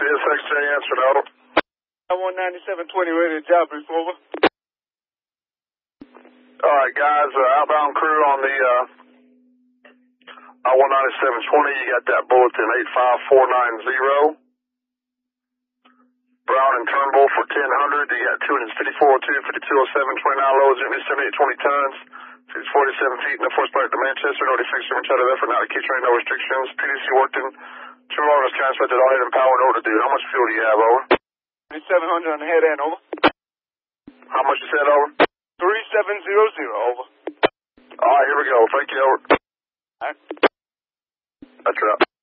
SXJ answered, over. 19720, ready to job brief, over. Alright, guys, outbound crew on the, 19720, you got that bulletin 85490. Brown and Turnbull for 1000, you got 25402, 5207, 29 loads, unit 7820 tons, 647 feet in the force back to Manchester, no defects, return of effort, now to keep train, no restrictions, PDC worked in, 2 orders transferred to all head and power, know what to do. How much fuel do you have, over? 3700 on the head end, over. How much you said, over? 3700, over. Alright, here we go, thank you, over. Alright. That's right.